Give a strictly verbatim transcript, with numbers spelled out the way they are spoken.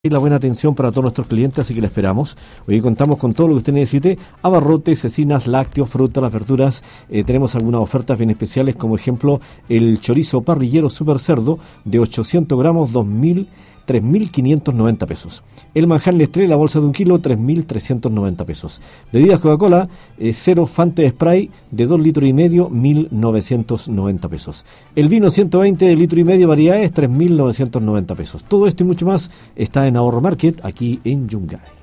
Y la buena atención para todos nuestros clientes, así que le esperamos. Hoy contamos con todo lo que usted necesite: abarrotes, cecinas, lácteos, frutas, las verduras. Eh, tenemos algunas ofertas bien especiales, como ejemplo el chorizo parrillero super cerdo de ochocientos gramos, dos mil, tres mil quinientos noventa pesos. El manjar Nestlé, la bolsa de un kilo, tres mil trescientos noventa pesos. Bebidas Coca-Cola, eh, cero Fante Spray de dos litros y medio, mil novecientos noventa pesos. El vino ciento veinte de litro y medio, variedades, tres mil novecientos noventa pesos. Todo esto y mucho más está en Ahorro Market, aquí en Yungay.